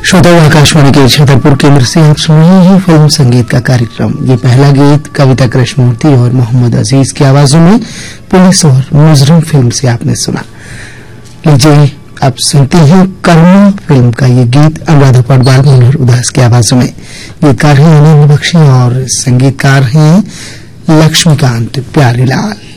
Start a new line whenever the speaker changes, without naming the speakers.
श्रोताओं, आकाशवाणी के छतरपुर केंद्र से आप सुन रहे हैं फिल्म संगीत का कार्यक्रम। ये पहला गीत कविता कृष्णमूर्ति और मोहम्मद अजीज की आवाजों में पुलिस और मुजरिम फिल्म से आपने सुना। लीजिए अब सुनते हैं कर्म फिल्म का ये गीत अनुराधा पौडवाल, मनोहर उदास की आवाजों में। गीतकार हैं अनिल बख्शी और संगीतकार हैं लक्ष्मीकांत प्यारेलाल।